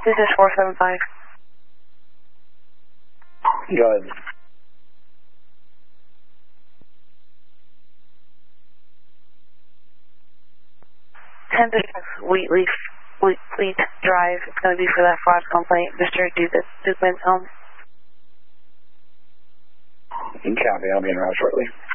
This is 475. Go ahead. Wheatley Fleet Drive. It's going to be for that fraud complaint. Mr. Dukeman's home. Copy. I'll be in route shortly.